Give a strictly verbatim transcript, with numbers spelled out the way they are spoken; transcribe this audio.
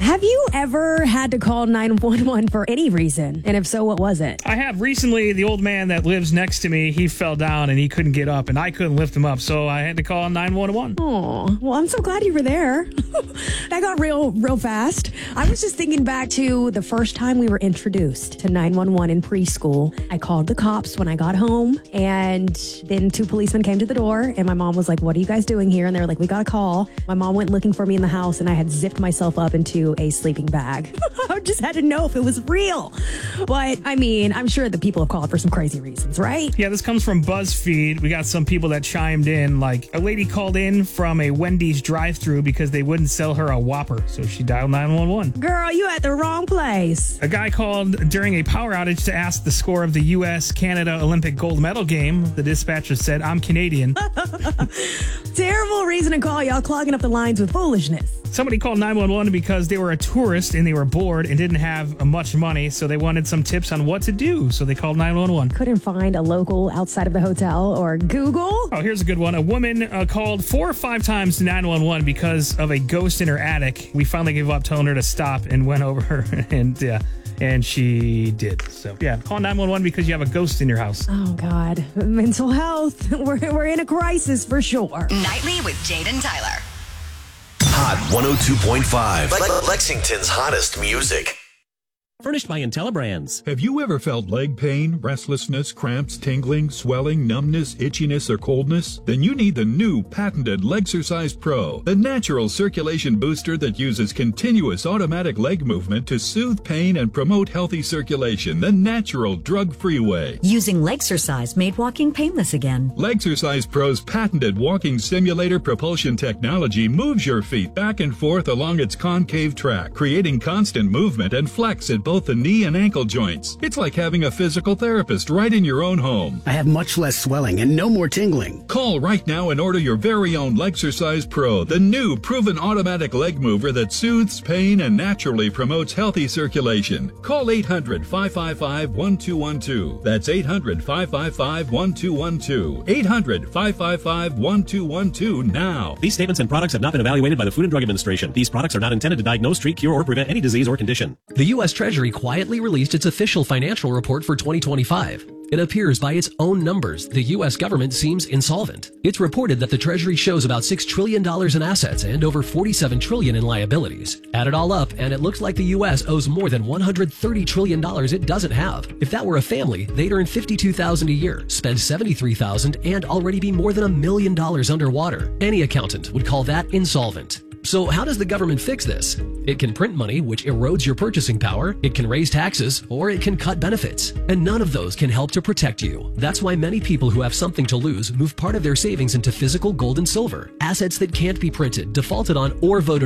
Have you ever had to call nine one one for any reason? And if so, what was it? I have. Recently, the old man that lives next to me, he fell down and he couldn't get up, and I couldn't lift him up, so I had to call nine one one. Oh, well, I'm so glad you were there. That got real, real fast. I was just thinking back to the first time we were introduced to nine one one in preschool. I called the cops when I got home, and then two policemen came to the door, and my mom was like, "What are you guys doing here?" And they were like, "We got a call." My mom went looking for me in the house, and I had zipped myself up into a sleeping bag. I just had to know if it was real. But, I mean, I'm sure that people have called for some crazy reasons, right? Yeah, this comes from BuzzFeed. We got some people that chimed in, like a lady called in from a Wendy's drive-thru because they wouldn't sell her a Whopper, so she dialed nine one one. Girl, you at the wrong place. A guy called during a power outage to ask the score of the U S Canada Olympic gold medal game. The dispatcher said, "I'm Canadian." Terrible reason to call, y'all clogging up the lines with foolishness. Somebody called nine one one because they were a tourist and they were bored and didn't have much money, so they wanted some tips on what to do, so they called nine one one. Couldn't find a local outside of the hotel or Google? Oh, here's a good one. A woman uh, called four or five times to nine one one because of a ghost in her attic. We finally gave up, telling her to stop, and went over her, and yeah. And she did. So, yeah, call nine one one because you have a ghost in your house. Oh, God. Mental health. We're, we're in a crisis for sure. Nightly with Jade and Tyler. Hot one oh two point five. Le- Lexington's hottest music. Furnished by IntelliBrands. Have you ever felt leg pain, restlessness, cramps, tingling, swelling, numbness, itchiness, or coldness? Then you need the new patented Legsercise Pro, the natural circulation booster that uses continuous automatic leg movement to soothe pain and promote healthy circulation the natural drug-free way. Using Legsercise made walking painless again. Legsercise Pro's patented walking simulator propulsion technology moves your feet back and forth along its concave track, creating constant movement and flex at both the knee and ankle joints. It's like having a physical therapist right in your own home. I have much less swelling and no more tingling. Call right now and order your very own Legsercise Pro, the new proven automatic leg mover that soothes pain and naturally promotes healthy circulation. Call eight hundred, five five five, one two one two. That's eight hundred, five five five, one two one two. eight hundred, five five five, one two one two now. These statements and products have not been evaluated by the Food and Drug Administration. These products are not intended to diagnose, treat, cure, or prevent any disease or condition. The U S Treasury quietly released its official financial report for twenty twenty-five. It appears by its own numbers, the U S government seems insolvent. It's reported that the Treasury shows about six trillion dollars in assets and over forty-seven trillion dollars in liabilities. Add it all up, and it looks like the U S owes more than one hundred thirty trillion dollars it doesn't have. If that were a family, they'd earn fifty-two thousand dollars a year, spend seventy-three thousand dollars, and already be more than a million dollars underwater. Any accountant would call that insolvent. So how does the government fix this? It can print money, which erodes your purchasing power, it can raise taxes, or it can cut benefits. And none of those can help to protect you. That's why many people who have something to lose move part of their savings into physical gold and silver, assets that can't be printed, defaulted on, or voted